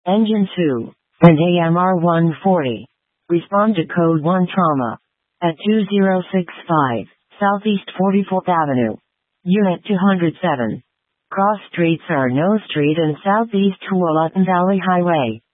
Engine 2, and AMR 140. Respond to Code 1 Trauma. At 2065, Southeast 44th Avenue. Unit 207. Cross streets are No Street and Southeast Tualatin Valley Highway.